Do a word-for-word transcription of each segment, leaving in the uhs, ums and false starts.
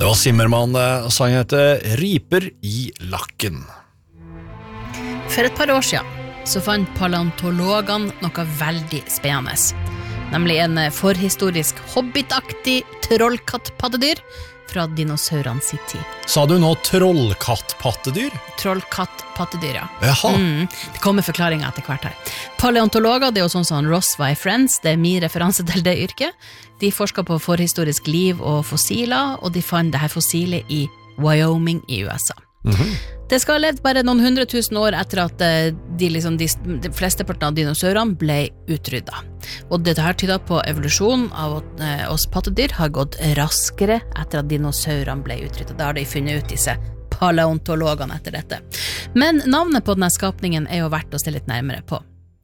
Det var Zimmermann, sangen heter Riper i lakken. For et par år siden så fant paleontologene noe veldig spennende. Nemlig en forhistorisk hobbitaktig trollkattpattedyr fra dinosaurene sitt tid. Sa du nå trollkattpattedyr? Trollkattpattedyr, ja. Jaha. Mm, det kommer forklaringer etter hvert her. Paleontologer, det er jo sånn som Ross var i Friends, det er min referanse til det yrket. De forsker på forhistorisk liv og fossiler, og de fant det her fossilet i Wyoming i U S A. Mm-hmm. Det skal ha levd bare noen hundre tusen år etter at de, liksom, de, de fleste partene av dinosaurene ble utryddet. Og dette her tyder på evolusjon av at eh, oss pattedyr har gått raskere etter at dinosaurene ble utryddet. Da har de funnet ut disse paleontologene etter dette. Men navnet på denne skapningen er jo verdt å se litt nærmere på.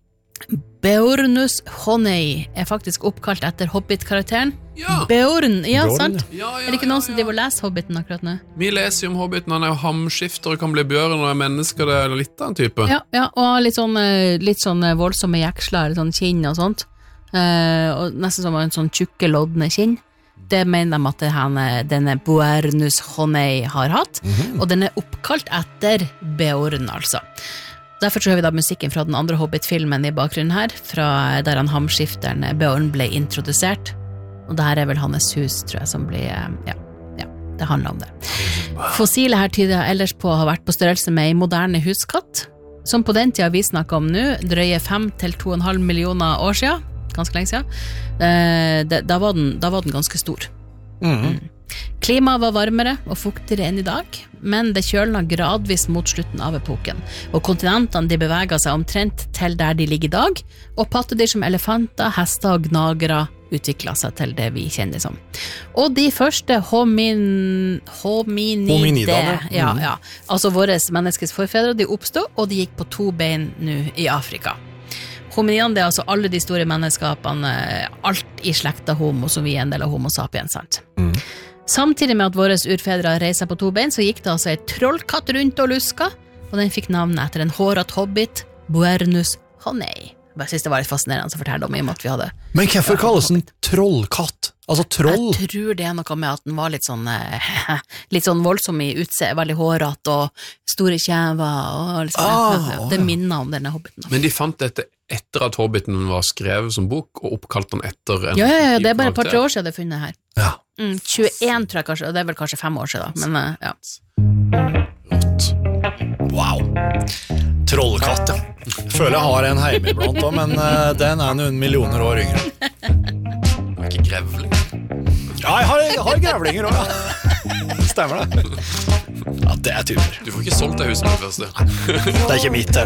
Beornus honei er faktisk oppkalt etter Hobbit-karakteren. Ja. Beorn, ja, Beorn. sant? Ja, ja, er det ikke noen ja, som ja. driver og leser Hobbiten akkurat nå? Vi leser jo om Hobbiten, han er jo hamskifter og kan bli bjørn og er mennesker, det er litt av en type. Ja, ja, og litt sånn, eh, litt sånn eh, voldsomme jeksler, sånn kinn og sånt. Eh, og nesten som en sånn tjukke, lodne kinn. Det mener de at det her, denne Beornus honei har hatt, mm-hmm. og den er oppkalt etter Beorn, altså. Derfor så har vi da musikken fra den andre Hobbit-filmen i bakgrunnen her, fra der han hamskifteren Beorn ble introdusert. Og det her er vel hans hus, tror jeg, som blir, ja, ja, det handler om det. Fossilet her tyder ellers på å ha vært på størrelse med en moderne huskatt, som på den tida vi snakker om nå, drøye fem til to og en halv millioner år siden, ganske lenge siden, eh, det, da, var den, da var den ganske stor. Mm. Mm. Klimaet var varmere og fuktigere enn i dag, men det kjølna gradvis mot slutten av epoken, og kontinentene de beveget seg omtrent til der de ligger i dag, og pattedyr som elefanter, hester og gnagere utviklet seg til det vi kjenner som. Og de første homin, hominide, Hominidene. ja, ja, altså våre menneskets forfedre, de oppstod, og de gikk på to bein nå i Afrika. Hominidene, det er altså alle de store menneskapene, alt i slekta homo, som vi er en del av homo sapiens, sant? Mm. Samtidig med at våre urfedre reiser på to bein, så gikk det altså en trollkatt rundt og luska, og den fikk navnet etter en håret hobbit, Beornus honei. Jeg synes det var litt fascinerende å fortelle om i og med at vi hadde... Men hvorfor kalles den trollkatt? Altså troll? Jeg tror det er noe med at den var litt sånn, litt sånn voldsom i utse, veldig håret og store kjever, og liksom, ah, det minner om denne hobbiten. Men de fant dette etter at Hobbiten var skrevet som bok, og oppkalt den etter en... Ja, ja, ja, det er bare et par-tre år siden det er funnet her. Ja. Mm, tjueen tror jeg kanskje, og det er vel kanskje fem år siden, men ja. Rått. Wow. Trollkatt, ja. Føler jeg har en hjemme iblant også, men uh, den er noen millioner år yngre. Det er ikke grevling. Ja, jeg har, jeg har grevlinger også, ja. Stemmer det? Ja, det er turer. Du får ikke solgt det huset med det første. Det er ikke mitt,